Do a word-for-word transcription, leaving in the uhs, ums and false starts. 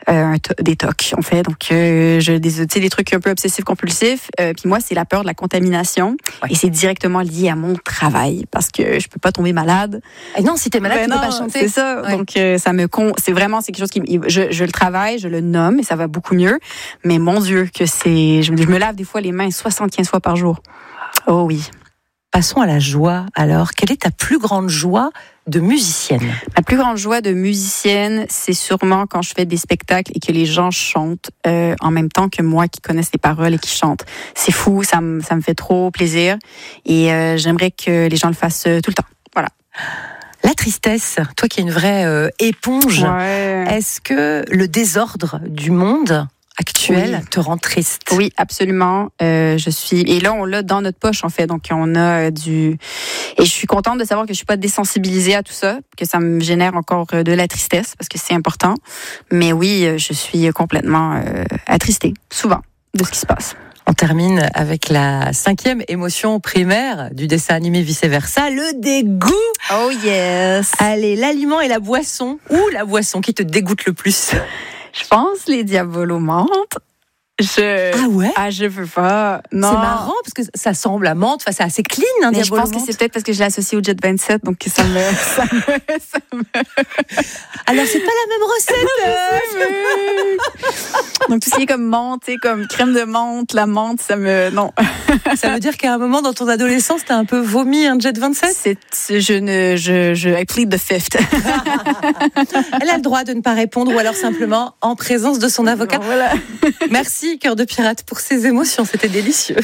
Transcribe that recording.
euh, un to- des tocs, en fait. Donc, euh, je, des, tu sais, des trucs un peu obsessifs-compulsifs. Euh, puis moi, c'est la peur de la contamination. Ouais. Et c'est directement lié à mon travail parce que je peux pas tomber malade. Et non, si t'es malade, Ben tu non, peux pas chanter. c'est ça. Ouais. Donc, euh, ça me con... c'est vraiment, c'est quelque chose qui me... je, je le travaille, je le nomme et ça va beaucoup mieux. Mais mon Dieu, que c'est, je, je me lave des fois les mains soixante-quinze fois par jour. Oh oui. Passons à la joie. Alors, quelle est ta plus grande joie de musicienne? Ma plus grande joie de musicienne, c'est sûrement quand je fais des spectacles et que les gens chantent euh, en même temps que moi qui connaissent les paroles et qui chantent. C'est fou, ça me ça me fait trop plaisir et euh, j'aimerais que les gens le fassent euh, tout le temps. Voilà. La tristesse, toi qui es une vraie euh, éponge, Ouais. est-ce que le désordre du monde actuel Oui. te rend triste? Oui, absolument. Euh, je suis et là on l'a dans notre poche en fait, donc on a euh, du et je suis contente de savoir que je suis pas désensibilisée à tout ça, que ça me génère encore euh, de la tristesse parce que c'est important. Mais oui, euh, je suis complètement euh, attristée souvent de ce qui se passe. On termine avec la cinquième émotion primaire du dessin animé vice-versa, le dégoût. Oh yes. Allez, l'aliment et la boisson, ou la boisson qui te dégoûte le plus? Je pense les diabolos menthe. Je Ah ouais? ah je veux pas. Non. C'est marrant parce que ça semble à menthe, enfin, c'est assez clean, un Mais je diabolo pense que menthe. c'est peut-être parce que je l'associe au Jet vingt-sept, donc que ça me, ça me, ça me... Alors c'est pas la même recette. euh. Donc tout ce qui est comme menthe, tu sais, comme crème de menthe, la menthe, ça me non. Ça veut dire qu'à un moment dans ton adolescence, t'as un peu vomi un Jet vingt-sept? C'est je ne je je I plead the fifth. Elle a le droit de ne pas répondre ou alors simplement en présence de son avocat. Voilà. Merci Cœur de Pirate pour ces émotions, c'était délicieux.